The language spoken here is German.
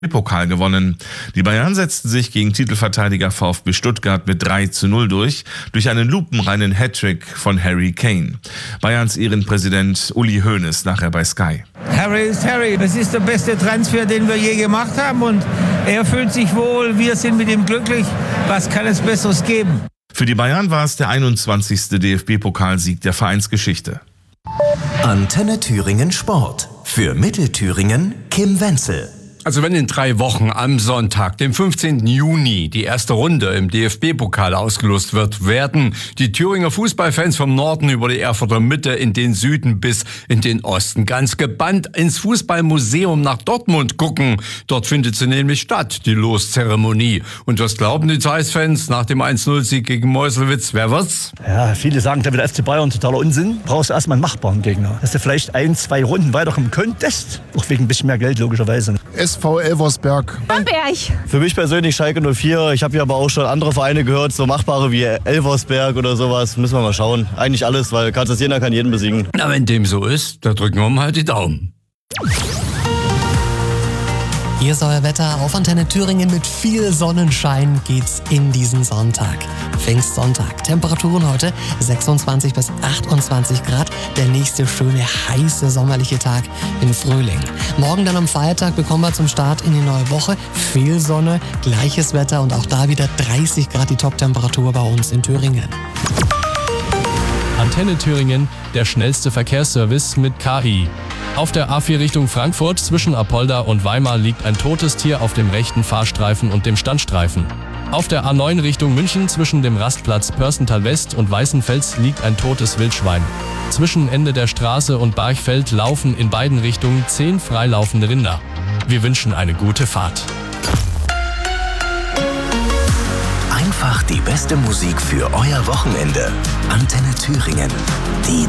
Pokal gewonnen. Die Bayern setzten sich gegen Titelverteidiger VfB Stuttgart mit 3:0 durch einen lupenreinen Hattrick von Harry Kane. Bayerns Ehrenpräsident Uli Hoeneß nachher bei Sky. Harry ist Harry. Es ist der beste Transfer, den wir je gemacht haben, und er fühlt sich wohl. Wir sind mit ihm glücklich. Was kann es Besseres geben? Für die Bayern war es der 21. DFB-Pokalsieg der Vereinsgeschichte. Antenne Thüringen Sport. Für Mittelthüringen Kim Wenzel. Also wenn in 3 Wochen am Sonntag, dem 15. Juni, die erste Runde im DFB-Pokal ausgelost wird, werden die Thüringer Fußballfans vom Norden über die Erfurter Mitte in den Süden bis in den Osten ganz gebannt ins Fußballmuseum nach Dortmund gucken. Dort findet sie nämlich statt, die Loszeremonie. Und was glauben die Zeiss-Fans nach dem 1:0-Sieg gegen Meuselwitz? Wer wird's? Ja, viele sagen, da wird der FC Bayern totaler Unsinn. Brauchst du erstmal einen machbaren Gegner, dass du vielleicht 1-2 Runden weiterkommen könntest. Auch wegen ein bisschen mehr Geld, logischerweise. SV Elversberg. Bamberg. Für mich persönlich Schalke 04. Ich habe ja aber auch schon andere Vereine gehört, so machbare wie Elversberg oder sowas. Müssen wir mal schauen. Eigentlich alles, weil Kansas Jena kann jeden besiegen. Na, wenn dem so ist, da drücken wir mal halt die Daumen. Hier ist euer Wetter auf Antenne Thüringen. Mit viel Sonnenschein geht's in diesen Sonntag. Pfingstsonntag. Temperaturen heute 26 bis 28 Grad. Der nächste schöne, heiße, sommerliche Tag im Frühling. Morgen dann am Feiertag bekommen wir zum Start in die neue Woche viel Sonne, gleiches Wetter und auch da wieder 30 Grad die Top-Temperatur bei uns in Thüringen. Antenne Thüringen, der schnellste Verkehrsservice mit KI. Auf der A4 Richtung Frankfurt zwischen Apolda und Weimar liegt ein totes Tier auf dem rechten Fahrstreifen und dem Standstreifen. Auf der A9 Richtung München zwischen dem Rastplatz Pörsental West und Weißenfels liegt ein totes Wildschwein. Zwischen Ende der Straße und Barchfeld laufen in beiden Richtungen 10 freilaufende Rinder. Wir wünschen eine gute Fahrt. Einfach die beste Musik für euer Wochenende. Antenne Thüringen. Die